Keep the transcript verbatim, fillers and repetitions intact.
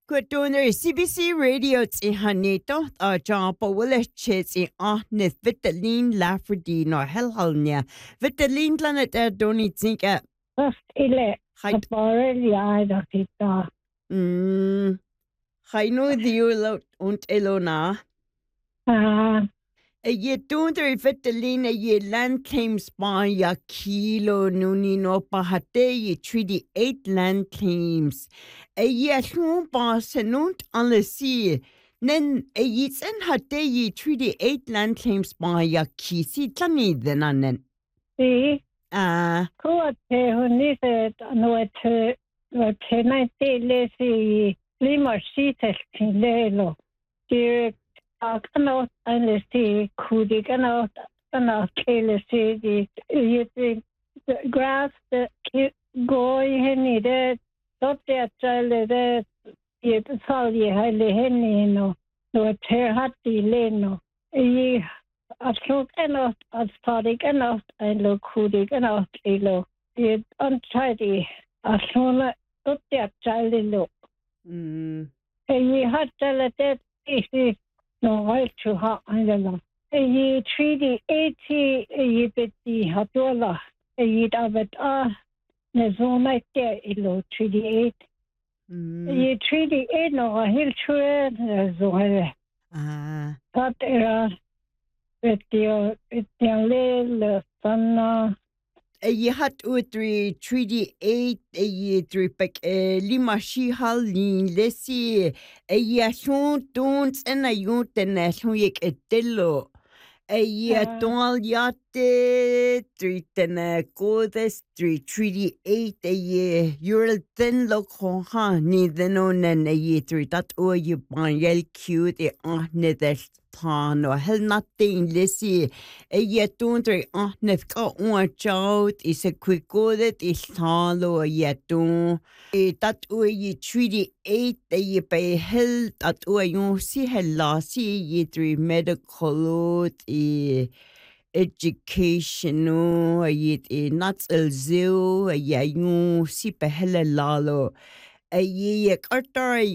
Good doing C B C Radio in Haneto, uh, John Powell Chits in Ahnet Vitaline Lafredine or Hellhalnia. Vitaline planet er don't think at First, ile already I don't it. Hmm. I know the you und Elona. Ah, Je doen er Vitaline, je land claims by ya kilo nuni no pahate, je treaty eight land claims. A ye soon boss and not on the sea. Nen a yits and hate ye treaty eight land claims by ya kisi tani then anen. see, Ah, ko te huni se no te no te na te le si lima sites lelo. Direct cannot and see kudi cannot cannot kill see you think the grass the go henny that top there child that it saw ye highly henny no no tear hati leno ye at look cannot at study cannot and look kudi cannot elo it untidy at soon top there child look hmm. ye had tell that is no right to ha angela ye treaty eighty ye fifty hatola ye davet ah ne zona ke ilo treaty eight ye treaty eight no hil chue zona Ah. that era etio etio le sana Je had utri treaty eight a ye dripek e lima shi halin lesi e ye shon dons en a yont en a shon yek etello e ye toal yate three ten a godes three treaty eight a ye you're then look ha ni then on en a ye three that o ye ban yel cute e on ne Pan or hell nothing lissy a yet don't re on net got one child is a quick go that is tall or yet don't a that way ye treaty eight a ye pay hell that way you see hell last ye three medical e educational a yet a not a zoo a ya you see pe hell lalo a ye carter